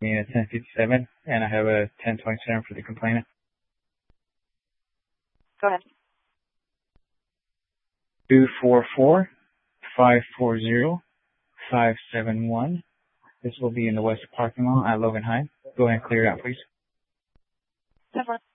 me at 10:57, and I have a 10:27 for the complainant. Go ahead. 244-540-571. This will be in the west parking lot at Logan High. Go ahead and clear it out, please. 10-4.